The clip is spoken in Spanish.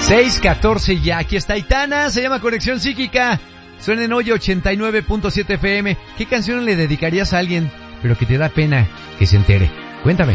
6:14 ya, aquí está Aitana, se llama Conexión Psíquica. Suena en hoy 89.7 FM. ¿Qué canción le dedicarías a alguien, pero que te da pena que se entere? Cuéntame.